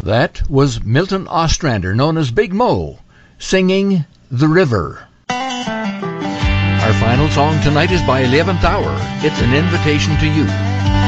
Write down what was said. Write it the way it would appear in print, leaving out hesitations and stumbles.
That was Milton Ostrander, known as Big Mo, singing The River. Our final song tonight is by 11th Hour. It's an invitation to you.